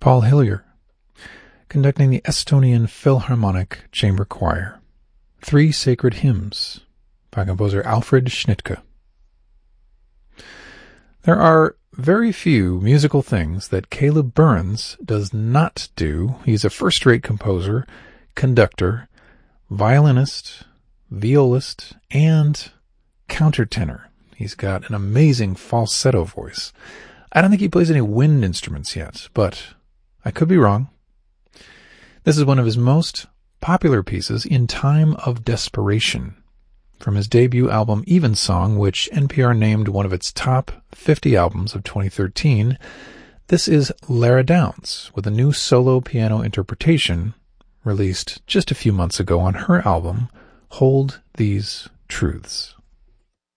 Paul Hillier, conducting the Estonian Philharmonic Chamber Choir. 3 Sacred Hymns by composer Alfred Schnittke. There are very few musical things that Caleb Burns does not do. He's a first-rate composer, conductor, violinist, violist, and countertenor. He's got an amazing falsetto voice. I don't think he plays any wind instruments yet, but I could be wrong. This is one of his most popular pieces, In Time of Desperation, from his debut album Evensong, which NPR named one of its top 50 albums of 2013. This is Lara Downs with a new solo piano interpretation released just a few months ago on her album, Hold These Truths.